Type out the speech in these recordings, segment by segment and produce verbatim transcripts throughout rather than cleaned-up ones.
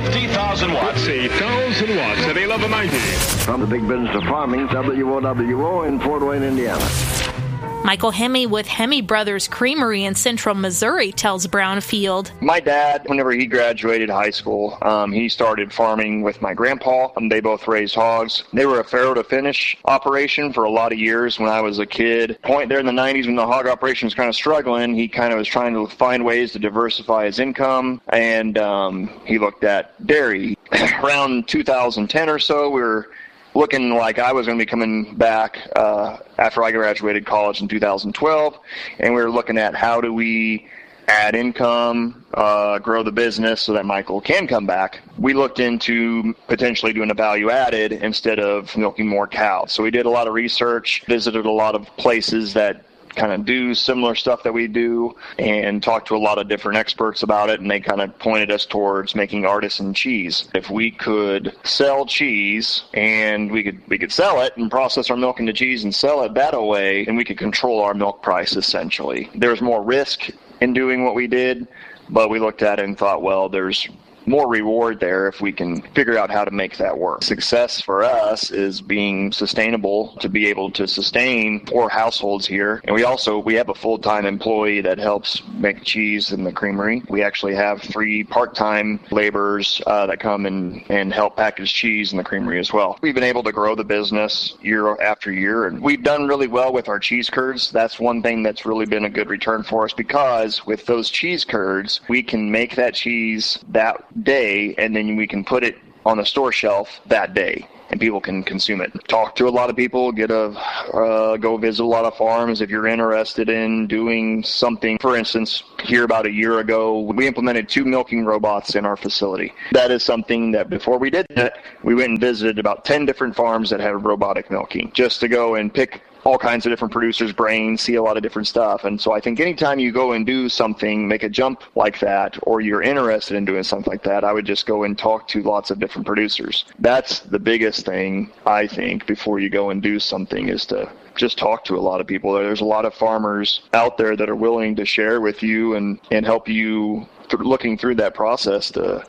fifty thousand watts. fifty thousand watts at eleven ninety. From the big business of farming, W O W O in Fort Wayne, Indiana. Michael Hemme with Hemme Brothers Creamery in Central Missouri tells Brownfield. My dad, whenever he graduated high school, um, he started farming with my grandpa. Um, they both raised hogs. They were a farrow to finish operation for a lot of years when I was a kid. Point there in the nineties when the hog operation was kind of struggling, he kind of was trying to find ways to diversify his income, and um, he looked at dairy. Around two thousand ten or so, we were looking like I was going to be coming back uh, after I graduated college in two thousand twelve, and we were looking at how do we add income, uh, grow the business so that Michael can come back. We looked into potentially doing a value added instead of milking more cows. So we did a lot of research, visited a lot of places that kind of do similar stuff that we do, and talked to a lot of different experts about it, and they kind of pointed us towards making artisan cheese. If we could sell cheese and we could we could sell it and process our milk into cheese and sell it that way, and we could control our milk price essentially. There's more risk in doing what we did, but we looked at it and thought, well, there's more reward there if we can figure out how to make that work. Success for us is being sustainable, to be able to sustain four households here. And we also, we have a full-time employee that helps make cheese in the creamery. We actually have three part-time laborers uh, that come and, and help package cheese in the creamery as well. We've been able to grow the business year after year, and we've done really well with our cheese curds. That's one thing that's really been a good return for us, because with those cheese curds, we can make that cheese that day, and then we can put it on the store shelf that day, and people can consume it. Talk to a lot of people, get a uh, go visit a lot of farms if you're interested in doing something. For instance, here about a year ago, we implemented two milking robots in our facility. That is something that before we did that, we went and visited about ten different farms that had robotic milking, just to go and pick all kinds of different producers' brains, see a lot of different stuff. And so I think anytime you go and do something, make a jump like that, or you're interested in doing something like that, I would just go and talk to lots of different producers. That's the biggest thing, I think, before you go and do something, is to just talk to a lot of people. There's a lot of farmers out there that are willing to share with you and, and help you th- looking through that process to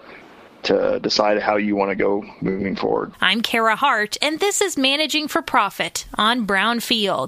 to decide how you want to go moving forward. I'm Kara Hart, and this is Managing for Profit on Brownfield.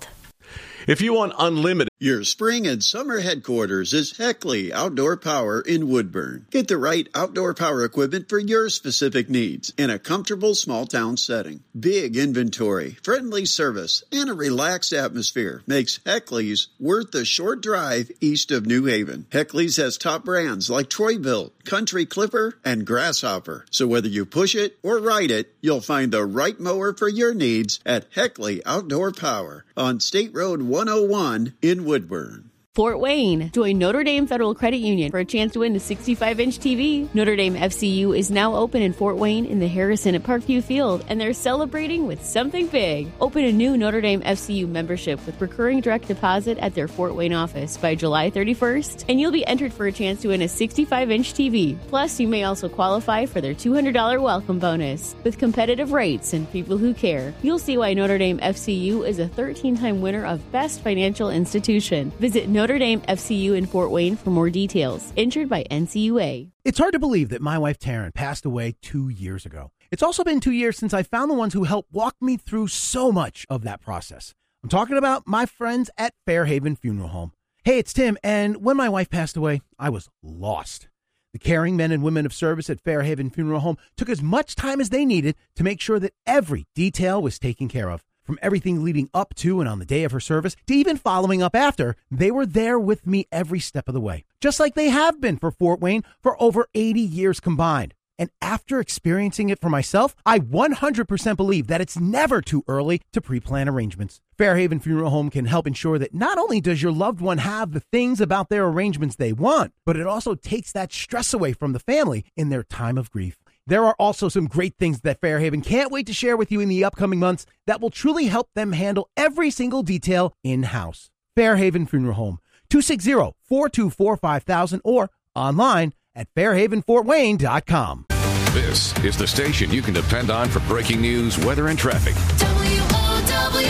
If you want unlimited... Your spring and summer headquarters is Heckley Outdoor Power in Woodburn. Get the right outdoor power equipment for your specific needs in a comfortable small-town setting. Big inventory, friendly service, and a relaxed atmosphere makes Heckley's worth the short drive east of New Haven. Heckley's has top brands like Troy-Bilt, Country Clipper, and Grasshopper. So whether you push it or ride it, you'll find the right mower for your needs at Heckley Outdoor Power on State Road one oh one in Woodburn. Fort Wayne. Join Notre Dame Federal Credit Union for a chance to win a sixty-five inch T V. Notre Dame F C U is now open in Fort Wayne in the Harrison at Parkview Field, and they're celebrating with something big. Open a new Notre Dame F C U membership with recurring direct deposit at their Fort Wayne office by July thirty-first, and you'll be entered for a chance to win a sixty-five inch T V. Plus, you may also qualify for their two hundred dollars welcome bonus. With competitive rates and people who care, you'll see why Notre Dame F C U is a thirteen-time winner of Best Financial Institution. Visit Notre Notre Dame F C U in Fort Wayne for more details. Insured by N C U A. It's hard to believe that my wife Taryn passed away two years ago. It's also been two years since I found the ones who helped walk me through so much of that process. I'm talking about my friends at Fairhaven Funeral Home. Hey, it's Tim, and when my wife passed away, I was lost. The caring men and women of service at Fairhaven Funeral Home took as much time as they needed to make sure that every detail was taken care of. From everything leading up to and on the day of her service to even following up after, they were there with me every step of the way, just like they have been for Fort Wayne for over eighty years combined. And after experiencing it for myself, I one hundred percent believe that it's never too early to pre-plan arrangements. Fairhaven Funeral Home can help ensure that not only does your loved one have the things about their arrangements they want, but it also takes that stress away from the family in their time of grief. There are also some great things that Fairhaven can't wait to share with you in the upcoming months that will truly help them handle every single detail in-house. Fairhaven Funeral Home, two six zero, four two four, five thousand or online at fairhaven fort wayne dot com. This is the station you can depend on for breaking news, weather, and traffic. W O W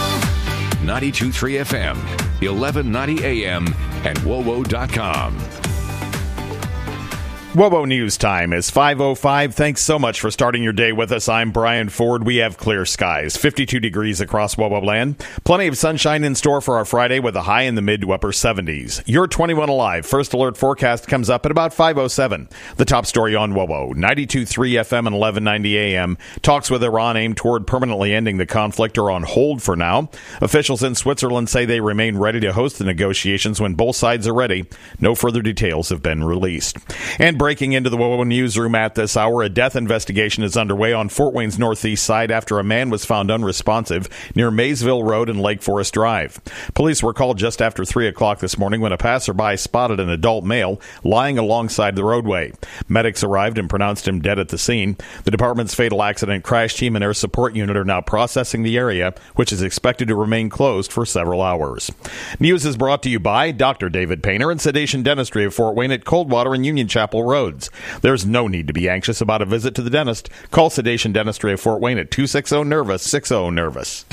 O ninety-two point three F M, eleven ninety A M, and W O W O dot com. WOWO News Time is five oh five. Thanks so much for starting your day with us. I'm Brian Ford. We have clear skies, fifty-two degrees across WOWO land. Plenty of sunshine in store for our Friday with a high in the mid to upper seventies. Your twenty-one Alive First Alert forecast comes up at about five oh seven. The top story on WOWO, ninety-two point three F M and eleven ninety A M. Talks with Iran aimed toward permanently ending the conflict are on hold for now. Officials in Switzerland say they remain ready to host the negotiations when both sides are ready. No further details have been released. And breaking into the WOWO newsroom at this hour, a death investigation is underway on Fort Wayne's northeast side after a man was found unresponsive near Maysville Road and Lake Forest Drive. Police were called just after three o'clock this morning when a passerby spotted an adult male lying alongside the roadway. Medics arrived and pronounced him dead at the scene. The department's fatal accident crash team and air support unit are now processing the area, which is expected to remain closed for several hours. News is brought to you by Doctor David Painter and Sedation Dentistry of Fort Wayne at Coldwater and Union Chapel Roads. There's no need to be anxious about a visit to the dentist. Call Sedation Dentistry of Fort Wayne at two six zero nervous, six zero nervous.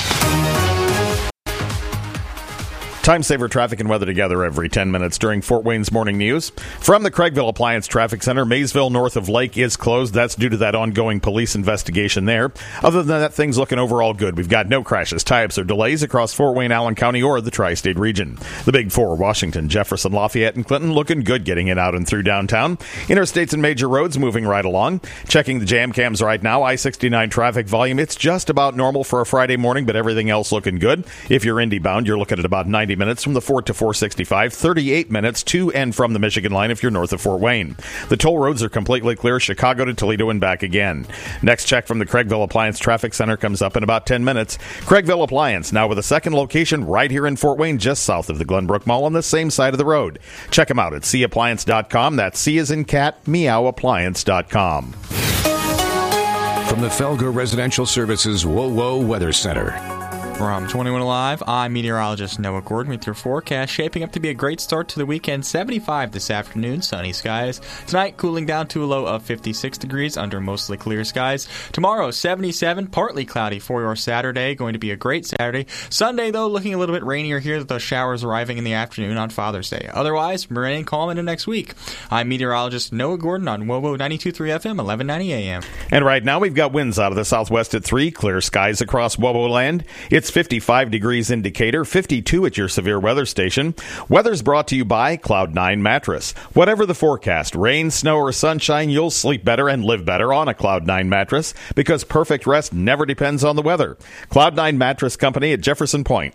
Time saver traffic and weather together every ten minutes during Fort Wayne's morning news. From the Craigville Appliance Traffic Center, Maysville north of Lake is closed. That's due to that ongoing police investigation there. Other than that, things looking overall good. We've got no crashes, tie-ups, or delays across Fort Wayne, Allen County, or the tri-state region. The Big Four, Washington, Jefferson, Lafayette, and Clinton looking good getting it out and through downtown. Interstates and major roads moving right along. Checking the jam cams right now. I sixty-nine traffic volume. It's just about normal for a Friday morning, but everything else looking good. If you're Indy bound, you're looking at about ninety minutes from the Fort to four sixty-five, thirty-eight minutes to and from the Michigan line if you're north of Fort Wayne. The toll roads are completely clear, Chicago to Toledo and back again. Next check from the Craigville Appliance Traffic Center comes up in about ten minutes. Craigville Appliance, now with a second location right here in Fort Wayne, just south of the Glenbrook Mall on the same side of the road. Check them out at c appliance dot com. That's C as in cat, meow appliance dot com. From the Felger Residential Services WOWO Weather Center. From twenty-one Alive, I'm meteorologist Noah Gordon with your forecast. Shaping up to be a great start to the weekend. seventy-five this afternoon, sunny skies. Tonight, cooling down to a low of fifty-six degrees under mostly clear skies. Tomorrow, seventy-seven, partly cloudy for your Saturday. Going to be a great Saturday. Sunday, though, looking a little bit rainier here with those showers arriving in the afternoon on Father's Day. Otherwise, remaining calm into next week. I'm meteorologist Noah Gordon on WOWO ninety-two point three F M, eleven ninety A M. And right now, we've got winds out of the southwest at three, clear skies across WOWO land. It's fifty-five degrees in Decatur, fifty-two at your severe weather station. Weather's brought to you by Cloud nine Mattress. Whatever the forecast, rain, snow, or sunshine, you'll sleep better and live better on a Cloud nine mattress because perfect rest never depends on the weather. Cloud nine Mattress Company at Jefferson Point.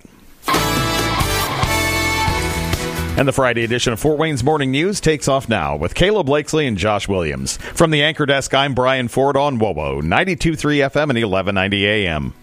And the Friday edition of Fort Wayne's Morning News takes off now with Caleb Blakesley and Josh Williams. From the Anchor Desk, I'm Brian Ford on WOWO, ninety-two point three F M and eleven ninety A M.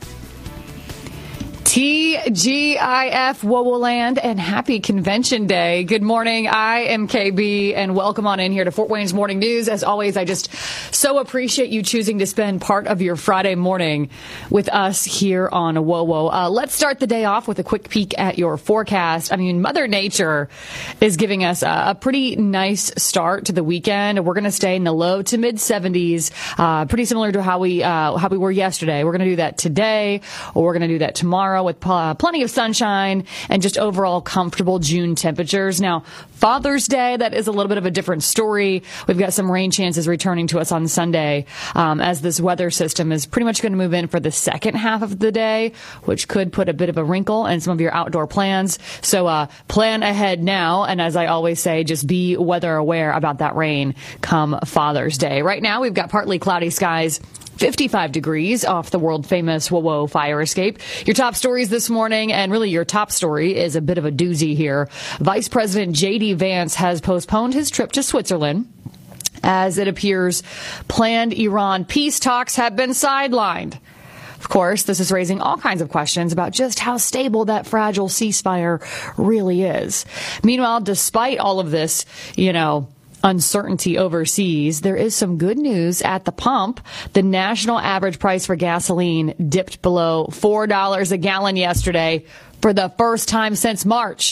T G I F WOWO Land and happy Convention Day. Good morning. I am K B and welcome on in here to Fort Wayne's Morning News. As always, I just so appreciate you choosing to spend part of your Friday morning with us here on WOWO. Uh, let's start the day off with a quick peek at your forecast. I mean, Mother Nature is giving us a, a pretty nice start to the weekend. We're going to stay in the low to mid seventies, uh, pretty similar to how we uh, how we were yesterday. We're going to do that today, or we're going to do that tomorrow, with uh, plenty of sunshine and just overall comfortable June temperatures. Now, Father's Day, that is a little bit of a different story. We've got some rain chances returning to us on Sunday um, as this weather system is pretty much going to move in for the second half of the day, which could put a bit of a wrinkle in some of your outdoor plans. So uh, plan ahead now. And as I always say, just be weather aware about that rain come Father's Day. Right now, we've got partly cloudy skies, fifty-five degrees off the world-famous WOWO fire escape. Your top stories this morning, and really your top story is a bit of a doozy here. Vice President J D. Vance has postponed his trip to Switzerland, as it appears planned Iran peace talks have been sidelined. Of course, this is raising all kinds of questions about just how stable that fragile ceasefire really is. Meanwhile, despite all of this, you know, uncertainty overseas, there is some good news at the pump. The national average price for gasoline dipped below four dollars a gallon yesterday for the first time since March.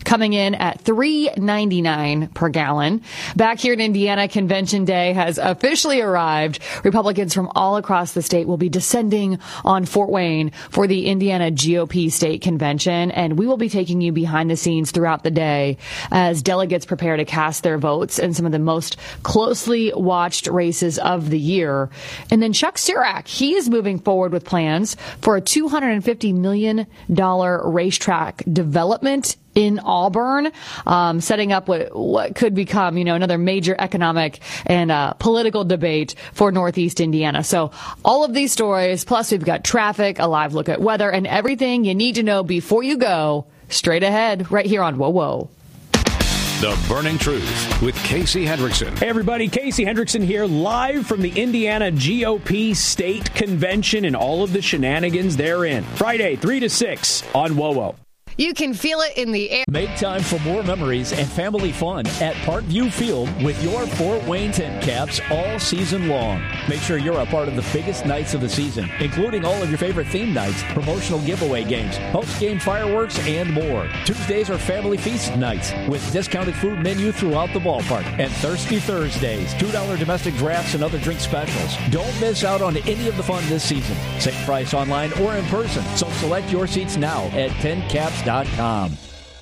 coming in at three ninety-nine per gallon. Back here in Indiana, Convention Day has officially arrived. Republicans from all across the state will be descending on Fort Wayne for the Indiana G O P State Convention, and we will be taking you behind the scenes throughout the day as delegates prepare to cast their votes in some of the most closely watched races of the year. And then Chuck Sirac, he is moving forward with plans for a two hundred fifty million dollars racetrack development in Auburn, um, setting up what what could become, you know, another major economic and uh, political debate for Northeast Indiana. So all of these stories, plus we've got traffic, a live look at weather, and everything you need to know before you go, straight ahead, right here on Whoa Whoa. The Burning Truth with Casey Hendrickson. Hey, everybody. Casey Hendrickson here, live from the Indiana G O P State Convention and all of the shenanigans therein. Friday, three to six on Whoa Whoa. You can feel it in the air. Make time for more memories and family fun at Parkview Field with your Fort Wayne Tent Caps all season long. Make sure you're a part of the biggest nights of the season, including all of your favorite theme nights, promotional giveaway games, post-game fireworks, and more. Tuesdays are family feast nights with discounted food menu throughout the ballpark. And Thirsty Thursdays, two dollars domestic drafts and other drink specials. Don't miss out on any of the fun this season. Same price online or in person. So select your seats now at tent caps dot com.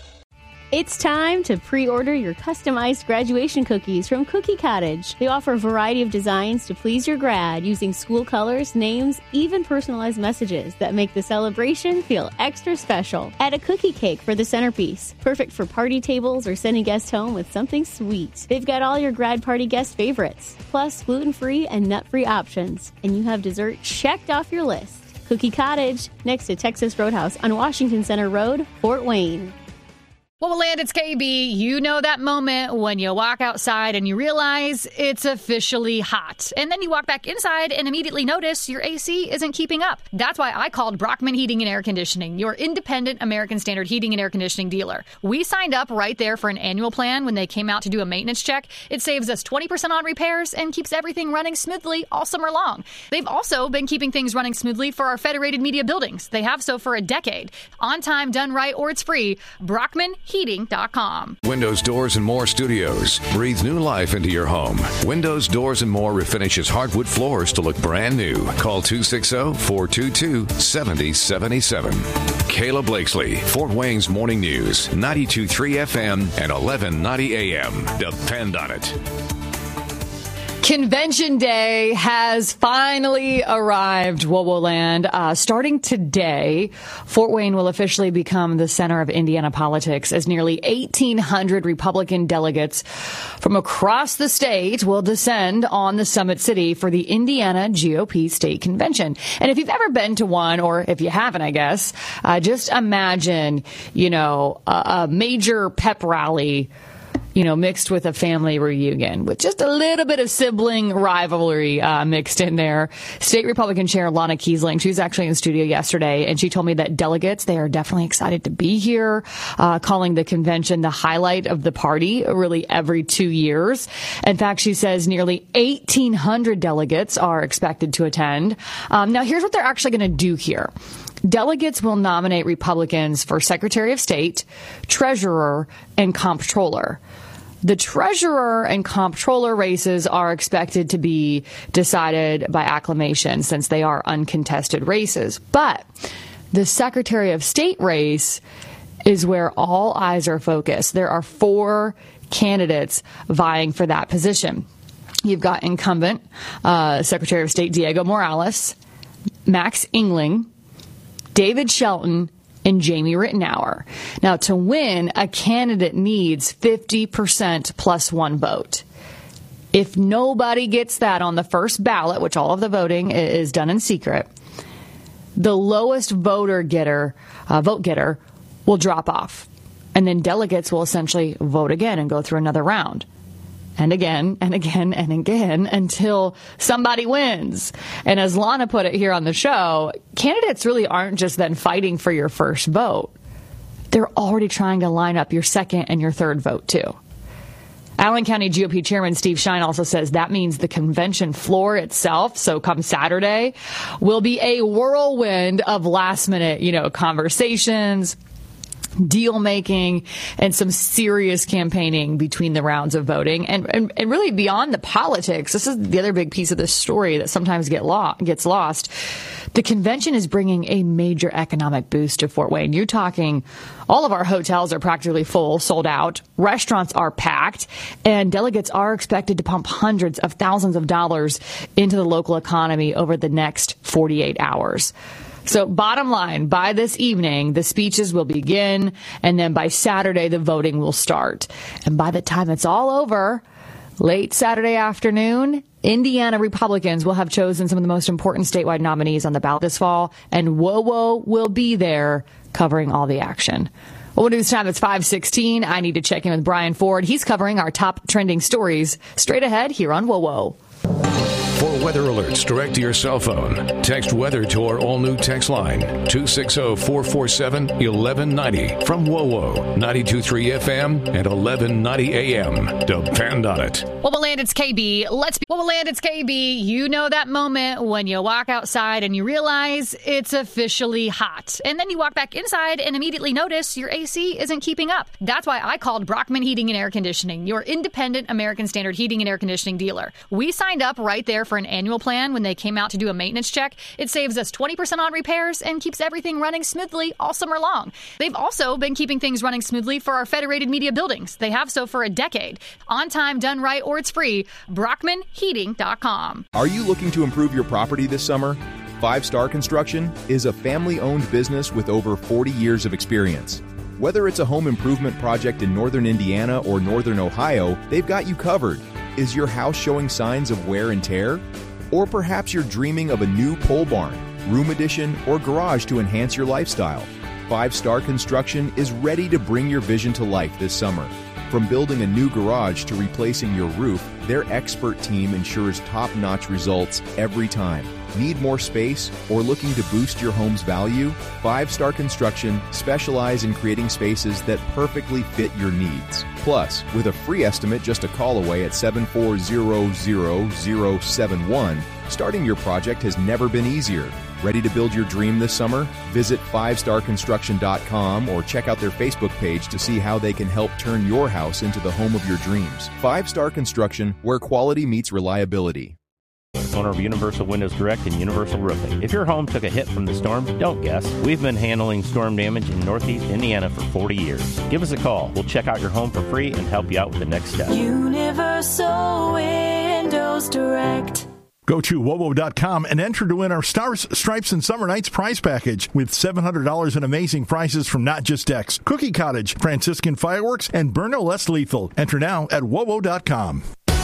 It's time to pre-order your customized graduation cookies from Cookie Cottage. They offer a variety of designs to please your grad using school colors, names, even personalized messages that make the celebration feel extra special. Add a cookie cake for the centerpiece, perfect for party tables or sending guests home with something sweet. They've got all your grad party guest favorites, plus gluten-free and nut-free options. And you have dessert checked off your list. Cookie Cottage, next to Texas Roadhouse on Washington Center Road, Fort Wayne. Well, Land, it's K B. You know that moment when you walk outside and you realize it's officially hot. And then you walk back inside and immediately notice your A C isn't keeping up. That's why I called Brockman Heating and Air Conditioning, your independent American Standard heating and air conditioning dealer. We signed up right there for an annual plan when they came out to do a maintenance check. It saves us twenty percent on repairs and keeps everything running smoothly all summer long. They've also been keeping things running smoothly for our Federated Media buildings. They have so for a decade. On time, done right, or it's free. Brockman Heating dot com. Windows, Doors, and More Studios. Breathe new life into your home. Windows, Doors, and More refinishes hardwood floors to look brand new. Call two six zero, four two two, seven zero seven seven. Kayla Blakesley, Fort Wayne's Morning News, ninety-two point three F M and eleven ninety A M. Depend on it. Convention Day has finally arrived, Whoa Whoa Land. Uh, starting today, Fort Wayne will officially become the center of Indiana politics as nearly eighteen hundred Republican delegates from across the state will descend on the Summit City for the Indiana G O P State Convention. And if you've ever been to one, or if you haven't, I guess, uh, just imagine, you know, a, a major pep rally, you know, mixed with a family reunion with just a little bit of sibling rivalry uh, mixed in there. State Republican Chair Lana Kiesling, she was actually in the studio yesterday, and she told me that delegates, they are definitely excited to be here, uh, calling the convention the highlight of the party really every two years. In fact, she says nearly eighteen hundred delegates are expected to attend. Um, now, here's what they're actually going to do here. Delegates will nominate Republicans for Secretary of State, Treasurer, and Comptroller. The Treasurer and Comptroller races are expected to be decided by acclamation since they are uncontested races. But the Secretary of State race is where all eyes are focused. There are four candidates vying for that position. You've got incumbent uh, Secretary of State Diego Morales, Max Engling, David Shelton, and Jamie Rittenauer. Now, to win, a candidate needs fifty percent plus one vote. If nobody gets that on the first ballot, which all of the voting is done in secret, the lowest voter getter, uh, vote getter will drop off. And then delegates will essentially vote again and go through another round. And again, and again, and again, until somebody wins. And as Lana put it here on the show, candidates really aren't just then fighting for your first vote. They're already trying to line up your second and your third vote, too. Allen County G O P Chairman Steve Shine also says that means the convention floor itself, so come Saturday, will be a whirlwind of last-minute, you know, conversations, deal making and some serious campaigning between the rounds of voting. And, and, and really beyond the politics, this is the other big piece of this story that sometimes get lo- gets lost. The convention is bringing a major economic boost to Fort Wayne. You're talking all of our hotels are practically full, sold out. Restaurants are packed, and delegates are expected to pump hundreds of thousands of dollars into the local economy over the next forty-eight hours. So bottom line, by this evening, the speeches will begin, and then by Saturday, the voting will start. And by the time it's all over, late Saturday afternoon, Indiana Republicans will have chosen some of the most important statewide nominees on the ballot this fall, and WOWO will be there covering all the action. Well, news time, it's five sixteen. I need to check in with Brian Ford. He's covering our top trending stories straight ahead here on WOWO. For weather alerts direct to your cell phone, text weather to our all-new text line, two six zero, four four seven, one one nine zero from WOWO, ninety-two point three F M and eleven ninety A M. Depend on it. Well, we'll land, it's K B. Let's be, well, we'll land, it's K B. You know that moment when you walk outside and you realize it's officially hot. And then you walk back inside and immediately notice your A C isn't keeping up. That's why I called Brockman Heating and Air Conditioning, your independent American Standard heating and air conditioning dealer. We signed up right there for an annual plan when they came out to do a maintenance check. It saves us twenty percent on repairs and keeps everything running smoothly all summer long. They've also been keeping things running smoothly for our Federated Media buildings. They have so for a decade. On time, done right, or it's free. Brockman Heating dot com. Are you looking to improve your property this summer? Five Star Construction is a family-owned business with over forty years of experience. Whether it's a home improvement project in northern Indiana or northern Ohio, they've got you covered. Is your house showing signs of wear and tear? Or perhaps you're dreaming of a new pole barn, room addition, or garage to enhance your lifestyle. Five Star Construction is ready to bring your vision to life this summer. From building a new garage to replacing your roof, their expert team ensures top-notch results every time. Need more space or looking to boost your home's value? Five Star Construction specialize in creating spaces that perfectly fit your needs. Plus, with a free estimate just a call away at seven four zero zero zero seven one, starting your project has never been easier. Ready to build your dream this summer? Visit five star construction dot com or check out their Facebook page to see how they can help turn your house into the home of your dreams. Five Star Construction, where quality meets reliability. Owner of Universal Windows Direct and Universal Roofing. If your home took a hit from the storm, don't guess. We've been handling storm damage in Northeast Indiana for forty years. Give us a call. We'll check out your home for free and help you out with the next step. Universal Windows Direct. Go to W O W O dot com and enter to win our Stars, Stripes, and Summer Nights prize package with seven hundred dollars in amazing prizes from Not Just Decks, Cookie Cottage, Franciscan Fireworks, and Burno Less Lethal. Enter now at W O W O dot com.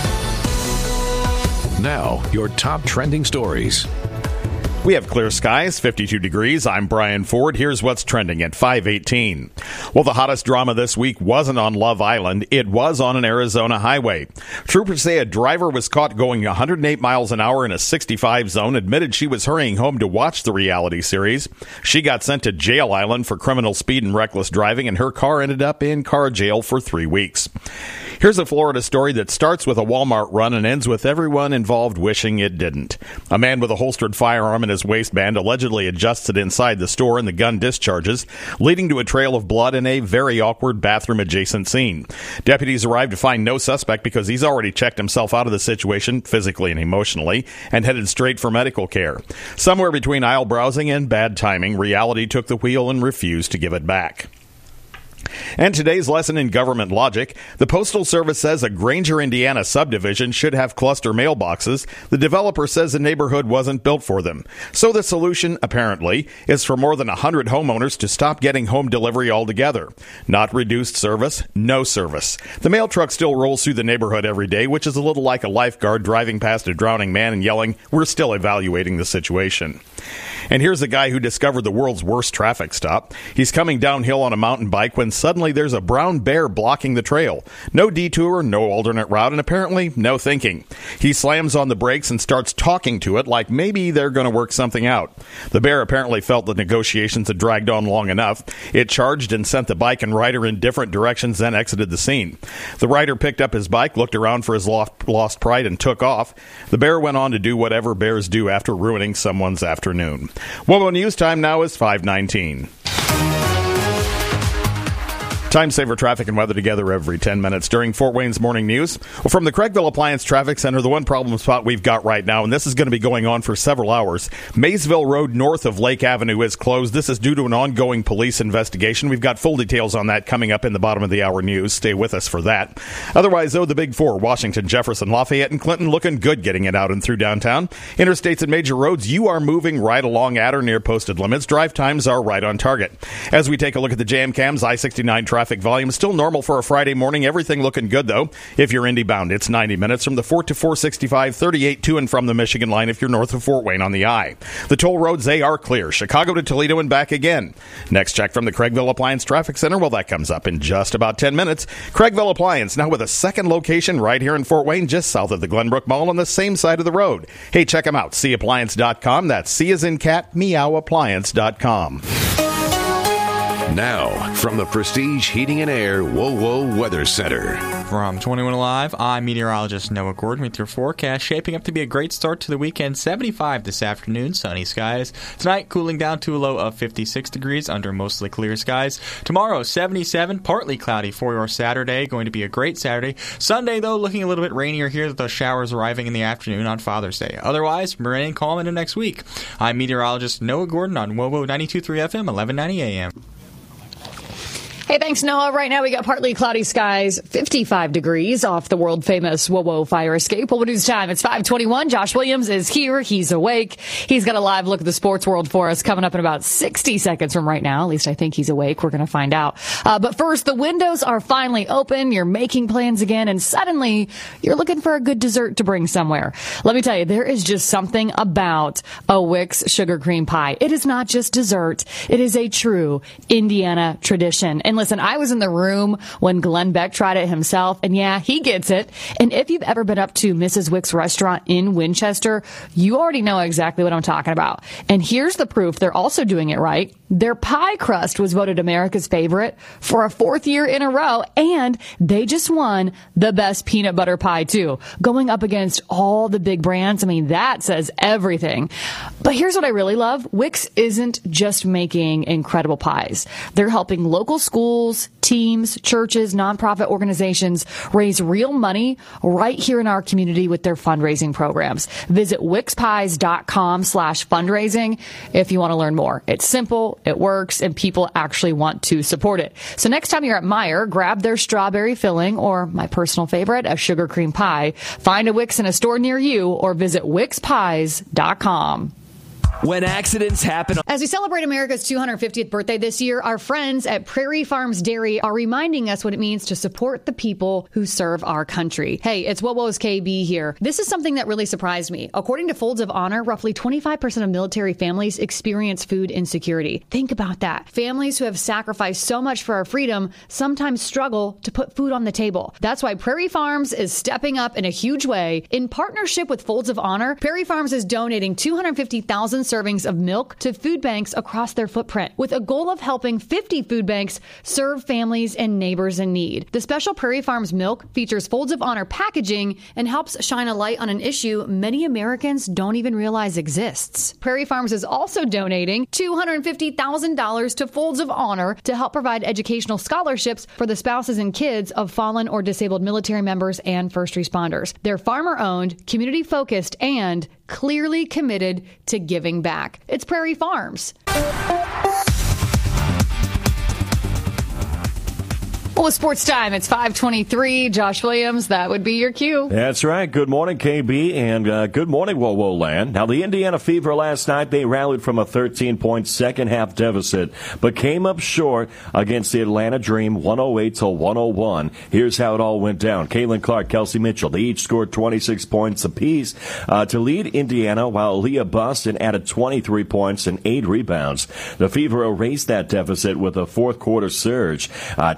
Now, your top trending stories. We have clear skies, fifty-two degrees. I'm Brian Ford. Here's what's trending at five eighteen. Well, the hottest drama this week wasn't on Love Island. It was on an Arizona highway. Troopers say a driver was caught going one hundred eight miles an hour in a sixty-five zone, admitted she was hurrying home to watch the reality series. She got sent to Jail Island for criminal speed and reckless driving, and her car ended up in car jail for three weeks. Here's a Florida story that starts with a Walmart run and ends with everyone involved wishing it didn't. A man with a holstered firearm in his waistband allegedly adjusted inside the store and the gun discharges, leading to a trail of blood and a very awkward bathroom-adjacent scene. Deputies arrived to find no suspect because he's already checked himself out of the situation, physically and emotionally, and headed straight for medical care. Somewhere between aisle browsing and bad timing, reality took the wheel and refused to give it back. And today's lesson in government logic, the Postal Service says a Granger, Indiana subdivision should have cluster mailboxes. The developer says the neighborhood wasn't built for them. So the solution, apparently, is for more than one hundred homeowners to stop getting home delivery altogether. Not reduced service, no service. The mail truck still rolls through the neighborhood every day, which is a little like a lifeguard driving past a drowning man and yelling, "We're still evaluating the situation." And here's a guy who discovered the world's worst traffic stop. He's coming downhill on a mountain bike when suddenly there's a brown bear blocking the trail. No detour, no alternate route, and apparently no thinking. He slams on the brakes and starts talking to it like maybe they're going to work something out. The bear apparently felt the negotiations had dragged on long enough. It charged and sent the bike and rider in different directions, then exited the scene. The rider picked up his bike, looked around for his lost, lost pride, and took off. The bear went on to do whatever bears do after ruining someone's afternoon. W O W O News time now is five nineteen. Time saver traffic and weather together every ten minutes during Fort Wayne's Morning News. Well, from the Craigville Appliance Traffic Center, the one problem spot we've got right now, and this is going to be going on for several hours, Maysville Road north of Lake Avenue is closed. This is due to an ongoing police investigation. We've got full details on that coming up in the bottom of the hour news. Stay with us for that. Otherwise, though, the big four, Washington, Jefferson, Lafayette, and Clinton, looking good getting it out and through downtown. Interstates and major roads, you are moving right along at or near posted limits. Drive times are right on target. As we take a look at the jam cams, I sixty-nine traffic volume still normal for a Friday morning. Everything looking good, though. If you're Indy bound, it's ninety minutes from the Fort to four sixty-five, thirty-eight to and from the Michigan line if you're north of Fort Wayne on the I. The toll roads, they are clear. Chicago to Toledo and back again. Next check from the Craigville Appliance Traffic Center. Well, that comes up in just about ten minutes. Craigville Appliance, now with a second location right here in Fort Wayne, just south of the Glenbrook Mall on the same side of the road. Hey, check them out. see appliance dot com. That's C as in cat, meow appliance dot com. Now, from the Prestige Heating and Air Whoa Whoa Weather Center. From twenty-one Alive, I'm meteorologist Noah Gordon with your forecast. Shaping up to be a great start to the weekend. seventy-five this afternoon, sunny skies. Tonight, cooling down to a low of fifty-six degrees under mostly clear skies. Tomorrow, seventy-seven, partly cloudy for your Saturday. Going to be a great Saturday. Sunday, though, looking a little bit rainier here with those showers arriving in the afternoon on Father's Day. Otherwise, rain and calm into next week. I'm meteorologist Noah Gordon on Whoa Whoa ninety-two point three F M, eleven ninety A M. Hey, thanks, Noah. Right now we got partly cloudy skies, fifty-five degrees off the world-famous Whoa Whoa fire escape. What news time? It's five twenty-one. Josh Williams is here. He's awake. He's got a live look at the sports world for us coming up in about sixty seconds from right now. At least I think he's awake. We're going to find out. Uh, but first, the windows are finally open. You're making plans again, and suddenly you're looking for a good dessert to bring somewhere. Let me tell you, there is just something about a Wix sugar cream pie. It is not just dessert. It is a true Indiana tradition. And listen, I was in the room when Glenn Beck tried it himself, and yeah, he gets it. And if you've ever been up to Missus Wick's restaurant in Winchester, you already know exactly what I'm talking about. And here's the proof they're also doing it right. Their pie crust was voted America's favorite for a fourth year in a row, and they just won the best peanut butter pie, too, going up against all the big brands. I mean, that says everything. But here's what I really love. Wix isn't just making incredible pies. They're helping local schools, teams, churches, nonprofit organizations raise real money right here in our community with their fundraising programs. Visit wixpies.com slash fundraising if you want to learn more. It's simple, it works, and people actually want to support it. So next time you're at Meijer, grab their strawberry filling, or my personal favorite, a sugar cream pie. Find a Wix in a store near you or visit wix pies dot com. When accidents happen. As we celebrate America's two hundred fiftieth birthday this year, our friends at Prairie Farms Dairy are reminding us what it means to support the people who serve our country. Hey, it's Whoa Whoa's K B here. This is something that really surprised me. According to Folds of Honor, roughly twenty-five percent of military families experience food insecurity. Think about that. Families who have sacrificed so much for our freedom sometimes struggle to put food on the table. That's why Prairie Farms is stepping up in a huge way. In partnership with Folds of Honor, Prairie Farms is donating two hundred fifty thousand servings of milk to food banks across their footprint, with a goal of helping fifty food banks serve families and neighbors in need. The special Prairie Farms milk features Folds of Honor packaging and helps shine a light on an issue many Americans don't even realize exists. Prairie Farms is also donating two hundred fifty thousand dollars to Folds of Honor to help provide educational scholarships for the spouses and kids of fallen or disabled military members and first responders. They're farmer-owned, community-focused, and clearly committed to giving back. It's Prairie Farms. Well, it's sports time. It's five twenty-three. Josh Williams, that would be your cue. That's right. Good morning, K B, and uh, good morning, Whoa Whoa Land. Now, the Indiana Fever last night, they rallied from a thirteen-point second-half deficit, but came up short against the Atlanta Dream, one oh eight to one oh one. Here's how it all went down. Caitlin Clark, Kelsey Mitchell, they each scored twenty-six points apiece uh, to lead Indiana, while Leah Boston added twenty-three points and eight rebounds. The Fever erased that deficit with a fourth-quarter surge, uh, tied the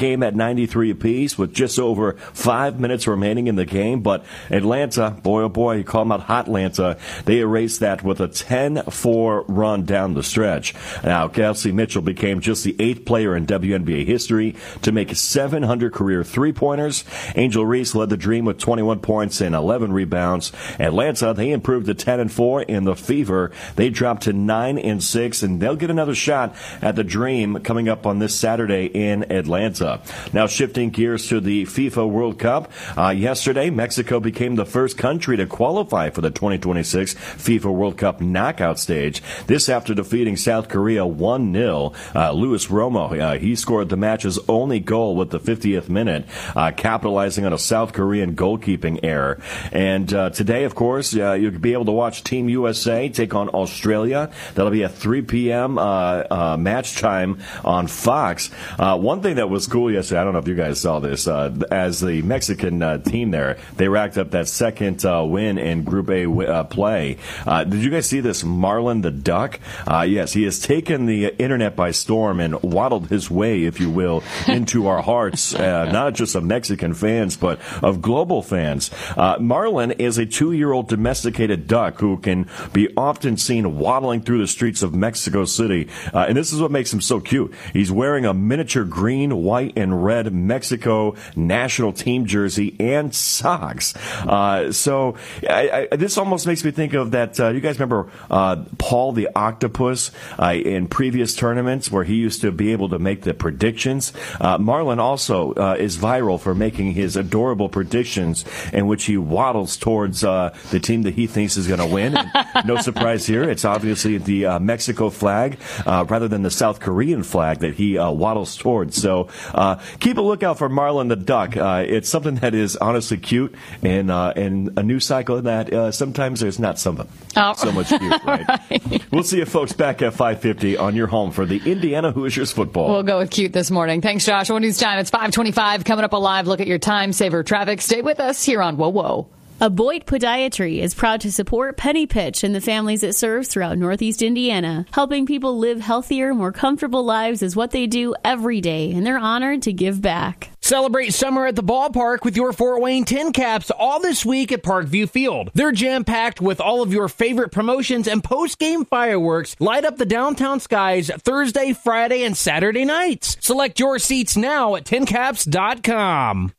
game at ninety-three apiece with just over five minutes remaining in the game. But Atlanta, boy, oh boy, you call them out Hotlanta, they erased that with a ten four run down the stretch. Now, Kelsey Mitchell became just the eighth player in W N B A history to make seven hundred career three-pointers. Angel Reese led the Dream with twenty-one points and eleven rebounds. Atlanta, they improved to ten and four. In the Fever, they dropped to nine and six, and they'll get another shot at the Dream coming up on this Saturday in Atlanta. Now, shifting gears to the FIFA World Cup. Uh, yesterday, Mexico became the first country to qualify for the twenty twenty-six FIFA World Cup knockout stage. This after defeating South Korea one nil. Uh, Luis Romo, uh, he scored the match's only goal with the fiftieth minute, uh, capitalizing on a South Korean goalkeeping error. And uh, today, of course, uh, you'll be able to watch Team U S A take on Australia. That'll be at three p.m. Uh, uh, match time on Fox. Uh, one thing that was cool yesterday, I don't know if you guys saw this, uh, as the Mexican uh, team there, they racked up that second uh, win in Group A uh, play. Uh, did you guys see this? Marlon the Duck? Uh, yes, he has taken the internet by storm and waddled his way, if you will, into our hearts, uh, not just of Mexican fans, but of global fans. Uh, Marlon is a two-year-old domesticated duck who can be often seen waddling through the streets of Mexico City. Uh, and this is what makes him so cute. He's wearing a miniature green, white, and red Mexico national team jersey and socks. Uh, so I, I, this almost makes me think of that. Uh, you guys remember uh, Paul the Octopus uh, in previous tournaments where he used to be able to make the predictions? Uh, Marlon also uh, is viral for making his adorable predictions in which he waddles towards uh, the team that he thinks is going to win. And no surprise here, it's obviously the uh, Mexico flag uh, rather than the South Korean flag that he uh, waddles towards. So uh, keep a lookout for Marlon the Duck. Uh, it's something that is honestly cute, and uh, and a news cycle that uh, sometimes there's not something oh. so much cute, right? right? We'll see you folks back at five fifty on your home for the Indiana Hoosiers football. We'll go with cute this morning. Thanks, Josh. One news time. It's five twenty-five. Coming up a live look at your time saver traffic. Stay with us here on Whoa Whoa. Aboit Podiatry is proud to support Penny Pitch and the families it serves throughout Northeast Indiana. Helping people live healthier, more comfortable lives is what they do every day, and they're honored to give back. Celebrate summer at the ballpark with your Fort Wayne Tin Caps all this week at Parkview Field. They're jam-packed with all of your favorite promotions and post-game fireworks. Light up the downtown skies Thursday, Friday, and Saturday nights. Select your seats now at tin caps dot com.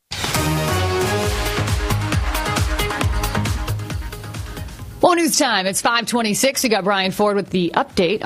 Well, news time. It's five twenty-six. You got Brian Ford with the update